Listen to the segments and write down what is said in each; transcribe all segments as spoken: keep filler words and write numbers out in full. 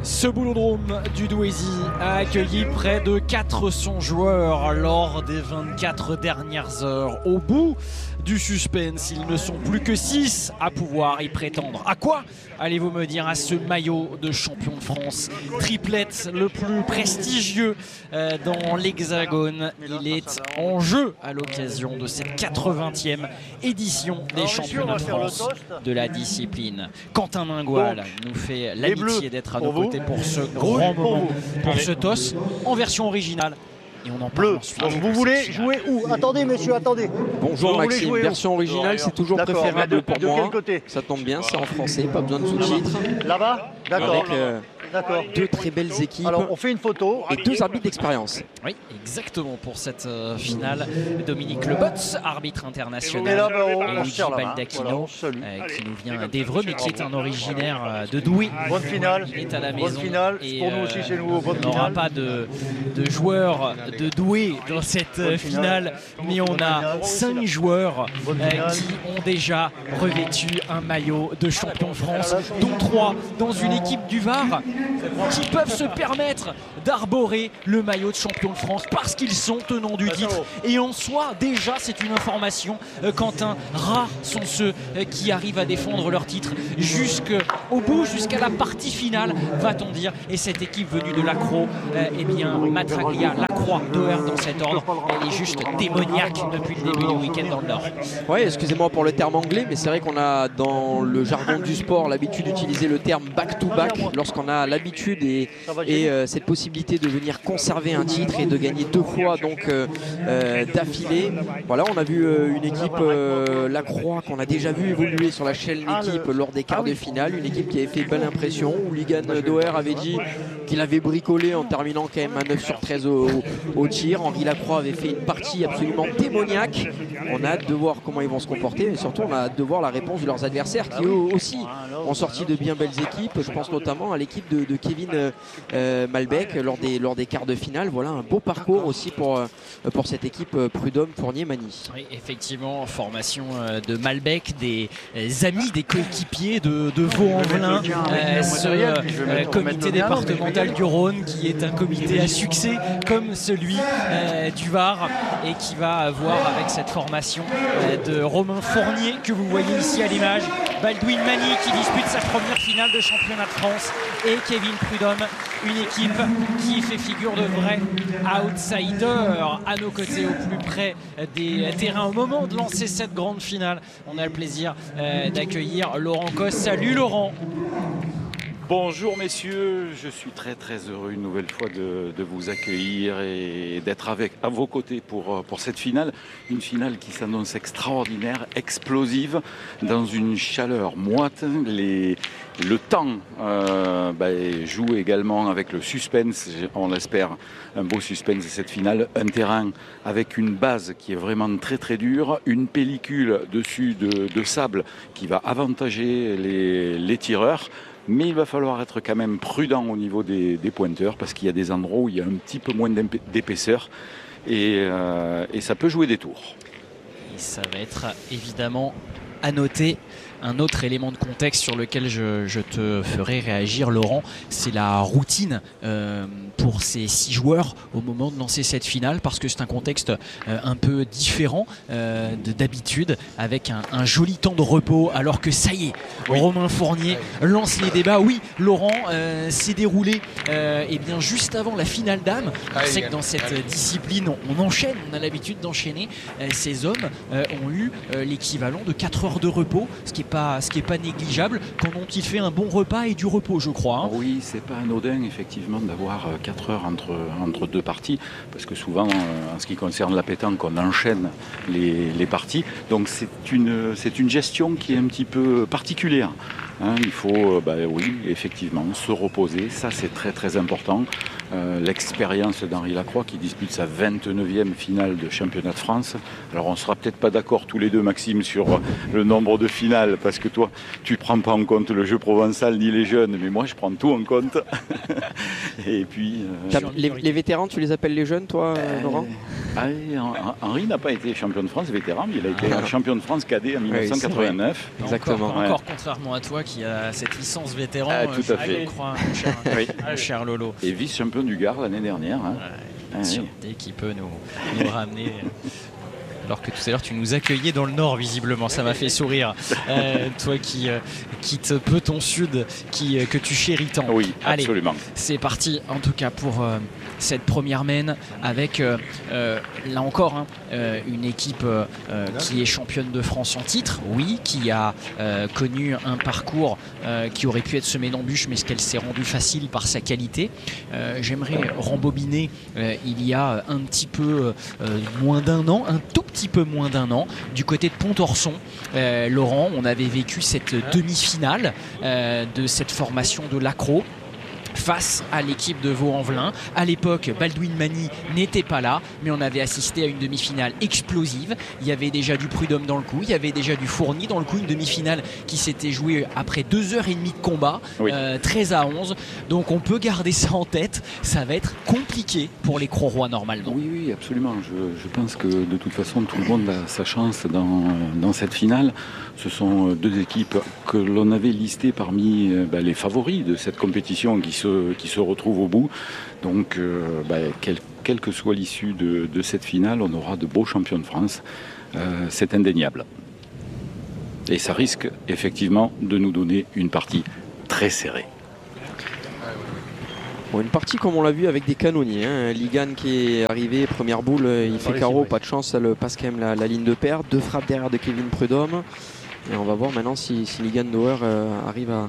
Ce boulodrome du Douaisis a accueilli près de quatre cents joueurs lors des vingt-quatre dernières heures. Au bout du suspense, ils ne sont plus que six à pouvoir y prétendre. À quoi allez-vous me dire? À ce maillot de champion de France, triplette le plus prestigieux dans l'Hexagone. Il est en jeu à l'occasion de cette quatre-vingtième édition des championnats de France de la discipline. Quentin Mingual nous fait l'amitié d'être à nos côtés pour ce grand moment, pour ce toss en version originale. Et on en parle ensuite. Donc vous voulez jouer où? Attendez messieurs, attendez. Bonjour Maxime, version originale c'est toujours préférable pour de moi. Quel côté? Ça tombe bien, c'est en français, pas besoin de sous-titres. Là-bas? D'accord. Avec euh, deux très belles équipes. Alors on fait une photo. Et deux arbitres d'expérience. Oui, exactement pour cette euh, finale. Dominique Lebotz, arbitre international. Là, bah, on, et on Luigi la main. Baldacchino, Voilà, euh, qui nous vient d'Evreux, mais qui est un originaire euh, de Douai. Bonne finale. Il est à la Bonne maison. finale. Et, pour nous aussi chez nous. Bonne on n'aura finale. pas de, de joueurs de Douai dans cette euh, finale, mais on a cinq joueurs euh, qui ont déjà revêtu un maillot de champion de France, dont trois dans une équipe du Var qui peuvent se permettre d'arborer le maillot de champion de France parce qu'ils sont tenants du titre. Et en soi, déjà, c'est une information. Euh, Quentin, rares sont ceux euh, qui arrivent à défendre leur titre jusqu'au bout, jusqu'à la partie finale, va-t-on dire. Et cette équipe venue de l'Accro, euh, eh bien, Matraglia, Lacroix, Doer dans cet ordre, elle est juste démoniaque depuis le début du week-end dans le Nord. Oui, excusez-moi pour le terme anglais, mais c'est vrai qu'on a dans le jargon du sport l'habitude d'utiliser le terme back-to-back lorsqu'on a l'habitude et, et euh, cette possibilité de venir conserver un titre et de gagner deux fois donc euh, euh, d'affilée. Voilà, on a vu euh, une équipe euh, Lacroix qu'on a déjà vu évoluer sur la chaîne d'équipe lors des quarts de finale, une équipe qui avait fait belle impression où Ligan Doer avait dit qu'il avait bricolé en terminant quand même à neuf sur treize au, au tir. Henri Lacroix avait fait une partie absolument démoniaque. On a hâte de voir comment ils vont se comporter, mais surtout on a hâte de voir la réponse de leurs adversaires qui eux aussi ont sorti de bien belles équipes. Je pense notamment à l'équipe de, de Kevin euh, Malbec lors des, lors des quarts de finale. Voilà un beau parcours aussi pour, euh, pour cette équipe Prud'homme, Fournier, Mani. Oui, effectivement, formation de Malbec, des amis, des coéquipiers de, de Vaux-en-Velin, euh, ce euh, comité départemental du Rhône qui est un comité à succès comme celui euh, du Var et qui va voir avec cette formation euh, de Romain Fournier que vous voyez ici à l'image, Baldwin Mani qui dispute sa première finale de championnat de France et Kevin Prud'homme, une équipe qui fait figure de vrai outsider à nos côtés au plus près des terrains. Au moment de lancer cette grande finale, on a le plaisir euh, d'accueillir Laurent Cos. Salut Laurent. Bonjour messieurs, je suis très très heureux une nouvelle fois de, de vous accueillir et d'être avec à vos côtés pour, pour cette finale. Une finale qui s'annonce extraordinaire, explosive, dans une chaleur moite. Les, le temps euh, bah, joue également avec le suspense, on l'espère, un beau suspense de cette finale. Un terrain avec une base qui est vraiment très très dure, une pellicule dessus de, de sable qui va avantager les, les tireurs. Mais il va falloir être quand même prudent au niveau des, des pointeurs parce qu'il y a des endroits où il y a un petit peu moins d'épaisseur et, euh, et ça peut jouer des tours. Et ça va être évidemment à noter. Un autre élément de contexte sur lequel je, je te ferai réagir, Laurent, c'est la routine euh, pour ces six joueurs au moment de lancer cette finale, parce que c'est un contexte euh, un peu différent euh, d'habitude, avec un, un joli temps de repos, alors que ça y est, oui. Romain Fournier lance les débats. Oui, Laurent, euh, s'est déroulé euh, et bien juste avant la finale dames. On sait que dans cette discipline, on, on enchaîne, on a l'habitude d'enchaîner. Euh, ces hommes euh, ont eu euh, l'équivalent de quatre heures de repos, ce qui est Pas, ce qui n'est pas négligeable quand ont-ils fait un bon repas et du repos, je crois. Hein. Oui, c'est pas anodin effectivement d'avoir quatre heures entre, entre deux parties, parce que souvent en ce qui concerne la pétanque on enchaîne les, les parties, donc c'est une, c'est une gestion qui est un petit peu particulière. Hein, il faut, bah, oui, effectivement, se reposer, ça c'est très très important. Euh, l'expérience d'Henri Lacroix qui dispute sa vingt-neuvième finale de championnat de France. Alors on ne sera peut-être pas d'accord tous les deux, Maxime, sur le nombre de finales, parce que toi, tu ne prends pas en compte le jeu provençal ni les jeunes, mais moi je prends tout en compte. Et puis... Euh... Les, les vétérans, tu les appelles les jeunes, toi, euh, Laurent ? Ah, Henri n'a pas été champion de France vétéran, mais il a été ah. champion de France cadet en mille neuf cent quatre-vingt-neuf. Oui, exactement. Encore, encore ouais. contrairement à toi qui a cette licence vétéran, ah, tout euh, à fait. Je crois, mon cher, oui. mon cher Lolo. Et vice-champion du Gard l'année dernière. Hein. Ouais, ah, sûr, oui. Qui peut nous, nous ramener. Alors que tout à l'heure tu nous accueillais dans le nord visiblement, ça m'a fait sourire. Euh, toi qui euh, quittes peu ton sud, qui, euh, que tu chéris tant. Oui, absolument. Allez, c'est parti en tout cas pour euh, cette première mène avec euh, euh, là encore hein, euh, une équipe euh, qui est championne de France en titre, oui, qui a euh, connu un parcours euh, qui aurait pu être semé d'embûches mais ce qu'elle s'est rendue facile par sa qualité. Euh, J'aimerais rembobiner euh, il y a un petit peu euh, moins d'un an, un tout petit peu moins d'un an, du côté de Pont-Orson. Euh, Laurent, on avait vécu cette demi-finale euh, de cette formation de l'accro face à l'équipe de Vaux-en-Velin. À l'époque, Baldwin Mani n'était pas là, mais on avait assisté à une demi-finale explosive. Il y avait déjà du Prud'homme dans le coup, il y avait déjà du Fourni dans le coup, une demi-finale qui s'était jouée après deux heures et demie de combat, oui. euh, treize à onze. Donc on peut garder ça en tête, ça va être compliqué pour les Craurois normalement. Oui, oui, absolument. Je, je pense que de toute façon, tout le monde a sa chance dans, dans cette finale. Ce sont deux équipes que l'on avait listées parmi bah, les favoris de cette compétition qui se, qui se retrouvent au bout. Donc, euh, bah, quelle, quelle que soit l'issue de, de cette finale, on aura de beaux champions de France. Euh, c'est indéniable. Et ça risque effectivement de nous donner une partie très serrée. Bon, une partie comme on l'a vu avec des canonniers. Hein. Ligan qui est arrivé, première boule, il fait carreau, pas de chance, elle passe quand même la, la ligne de paire. Deux frappes derrière de Kevin Prud'homme. Et on va voir maintenant si, si Ligan Nauer euh, arrive à,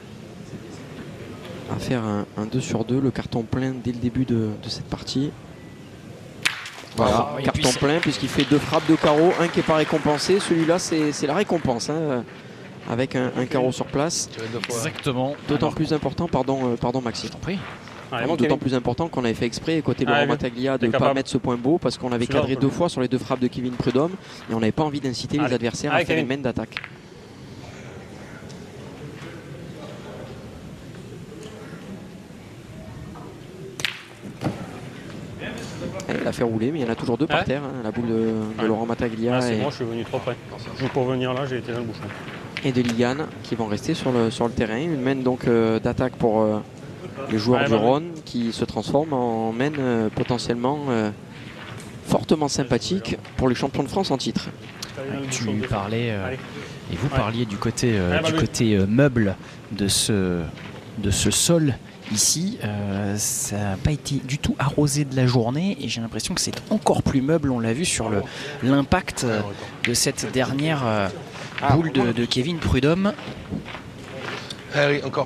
à faire un, un deux sur deux, le carton plein dès le début de, de cette partie. Voilà, oh, carton plein puisqu'il fait deux frappes de carreau, un qui n'est pas récompensé. Celui-là, c'est la récompense. Hein, avec un, un carreau sur place. Exactement. D'autant plus important, pardon, euh, pardon Maxime. D'autant plus important qu'on avait fait exprès côté Laurent Mataglia de ne pas mettre ce point beau parce qu'on avait cadré deux fois sur les deux frappes de Kevin Prud'homme et on n'avait pas envie d'inciter les adversaires à faire une main d'attaque. Il a fait rouler, mais il y en a toujours deux par terre. Hein, la boule de, de Laurent Mataglia. Ah, c'est moi, je suis venu trop près. Pour venir là, j'ai été dans le bouchon. Et de Ligan qui vont rester sur le, sur le terrain. Une main donc euh, d'attaque pour euh, les joueurs ouais, du bah, Rhône oui. qui se transforment en main euh, potentiellement euh, fortement sympathique pour les champions de France en titre. Tu parlais euh, et vous parliez du côté, euh, ouais, bah, du oui. côté euh, meuble de ce, de ce sol. Ici, euh, ça n'a pas été du tout arrosé de la journée et j'ai l'impression que c'est encore plus meuble. On l'a vu sur l'impact de cette dernière euh, boule de, de Kevin Prud'homme. Ah oui, encore.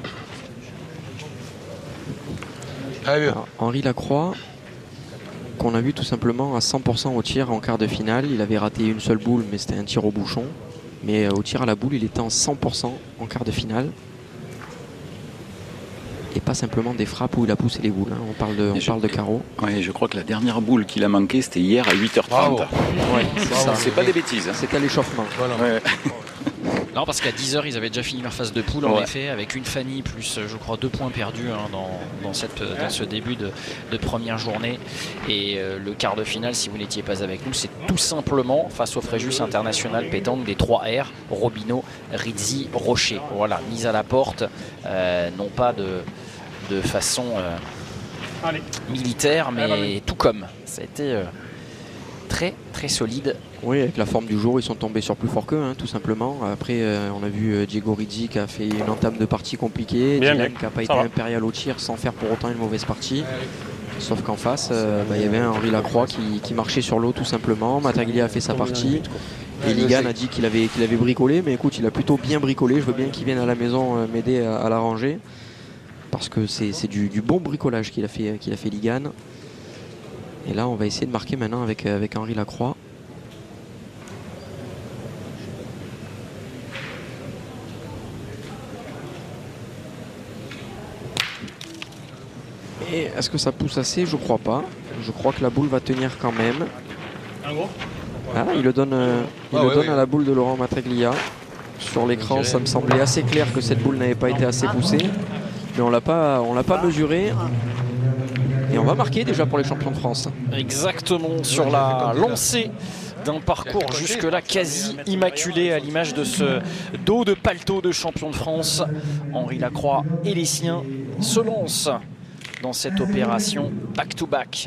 Alors, Henri Lacroix, qu'on a vu tout simplement à cent pour cent au tir en quart de finale. Il avait raté une seule boule, mais c'était un tir au bouchon. Mais euh, au tir à la boule, il était en cent pour cent en quart de finale. Et pas simplement des frappes où il a poussé les boules. Hein. On parle de, on je, parle de carreau. Oui, je crois que la dernière boule qu'il a manquée, c'était hier à huit heures trente. Ouais, c'est pas des bêtises. Hein. C'est à l'échauffement. Voilà. Ouais. Non, parce qu'à dix heures, ils avaient déjà fini leur phase de poule, en ouais. effet, avec une Fanny plus, je crois, deux points perdus hein, dans, dans, cette, dans ce début de, de première journée. Et euh, le quart de finale, si vous n'étiez pas avec nous, c'est tout simplement face au Fréjus International Pétanque des trois R, Robineau, Rizzi, Rocher. Voilà, mise à la porte, euh, non pas de, de façon euh, militaire, mais tout comme. Ça a été euh, très, très solide. Oui, avec la forme du jour, ils sont tombés sur plus fort qu'eux, hein, tout simplement. Après, euh, on a vu euh, Diego Rizzi qui a fait une entame de partie compliquée, Dylan qui n'a pas été va. impérial au tir sans faire pour autant une mauvaise partie. Sauf qu'en face, euh, bah, il y avait un Henri Lacroix qui, qui marchait sur l'eau tout simplement. Mataglia a fait sa partie. Et Ligan a dit qu'il avait, qu'il avait bricolé, mais écoute, il a plutôt bien bricolé. Je veux bien qu'il vienne à la maison euh, m'aider à, à la ranger. Parce que c'est du, du bon bricolage qu'il a fait, qu'il a fait Ligan. Et là, on va essayer de marquer maintenant avec, avec Henri Lacroix. Et est-ce que ça pousse assez? Je crois pas. Je crois que la boule va tenir quand même. Ah, il le donne, euh, il ah, le ouais, donne ouais. à la boule de Laurent Mataglia. Sur l'écran, ça me semblait assez clair que cette boule n'avait pas été assez poussée. Mais on l'a pas, on l'a pas mesuré. Et on va marquer déjà pour les champions de France. Exactement, sur la lancée d'un parcours jusque-là quasi immaculé à l'image de ce dos de paletot de champion de France. Henri Lacroix et les siens se lancent dans cette opération back-to-back.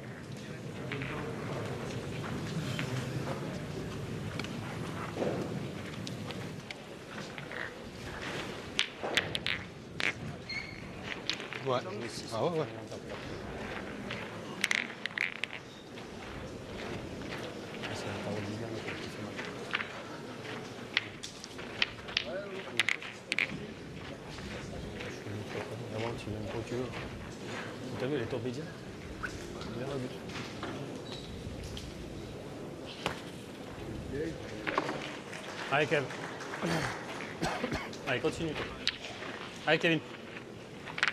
Ouais. Ah ouais, ouais. T'as vu, elle est top média. Allez, Kev. Allez, continue. Toi. Allez, Kevin.